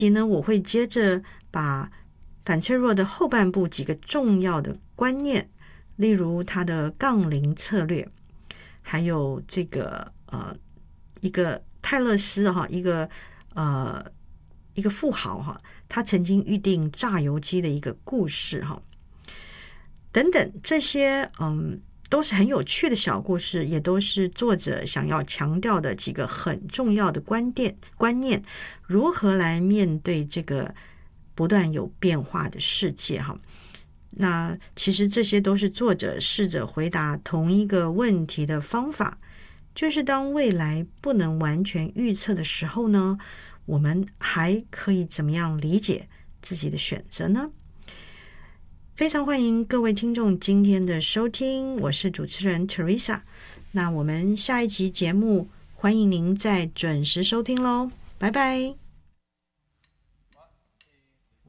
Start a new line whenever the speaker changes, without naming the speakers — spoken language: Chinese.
集呢，我会接着把反脆弱的后半部几个重要的观念，例如它的杠铃策略，还有这个一个泰勒斯一个富豪他曾经预定榨油机的一个故事等等，这些都是很有趣的小故事，也都是作者想要强调的几个很重要的观念，如何来面对这个不断有变化的世界那其实这些都是作者试着回答同一个问题的方法，就是当未来不能完全预测的时候呢，我们还可以怎么样理解自己的选择呢？非常欢迎各位听众今天的收听，我是主持人 Teresa。 那我们下一集节目欢迎您再准时收听咯，拜拜。